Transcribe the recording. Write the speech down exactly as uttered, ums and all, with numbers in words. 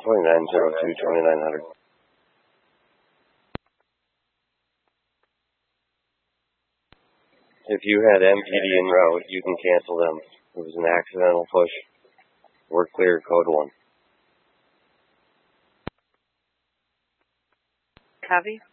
twenty-nine oh two, twenty-nine hundred. If you had M P D en route, you can cancel them. It was an accidental push. We're clear, code one. Copy.